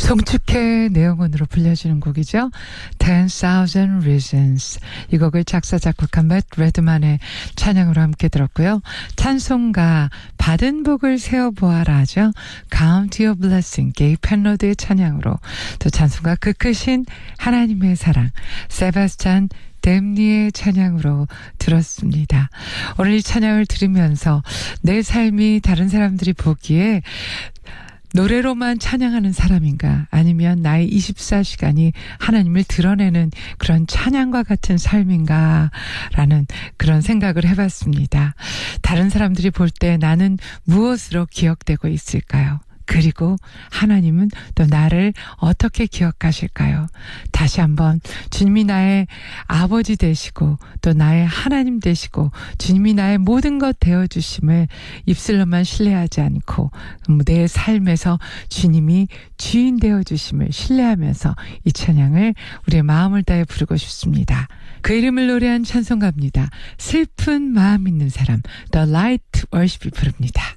송축회 내용은으로 불려지는 곡이죠. 10,000 Reasons. 이 곡을 작사 작곡한 맷 레드만의 찬양으로 함께 들었고요. 찬송가 받은 복을 세어보아라죠. Count Your Blessing. 게이 펜로드의 찬양으로 또 찬송가 그 크신 하나님의 사랑 세바스찬 댐니의 찬양으로 들었습니다. 오늘 이 찬양을 들으면서 내 삶이 다른 사람들이 보기에 노래로만 찬양하는 사람인가 아니면 나의 24시간이 하나님을 드러내는 그런 찬양과 같은 삶인가 라는 그런 생각을 해봤습니다. 다른 사람들이 볼 때 나는 무엇으로 기억되고 있을까요? 그리고 하나님은 또 나를 어떻게 기억하실까요? 다시 한번 주님이 나의 아버지 되시고 또 나의 하나님 되시고 주님이 나의 모든 것 되어주심을 입술로만 신뢰하지 않고 내 삶에서 주님이 주인 되어주심을 신뢰하면서 이 찬양을 우리의 마음을 다해 부르고 싶습니다. 그 이름을 노래한 찬송가입니다. 슬픈 마음 있는 사람 The Light Worship이 부릅니다.